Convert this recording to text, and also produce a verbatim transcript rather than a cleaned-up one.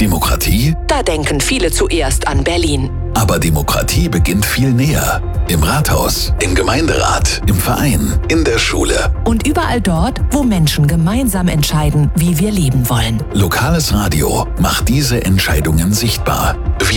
Demokratie? Da denken viele zuerst an Berlin. Aber Demokratie beginnt viel näher. Im Rathaus, im Gemeinderat, im Verein, in der Schule. Und überall dort, wo Menschen gemeinsam entscheiden, wie wir leben wollen. Lokales Radio macht diese Entscheidungen sichtbar. Wir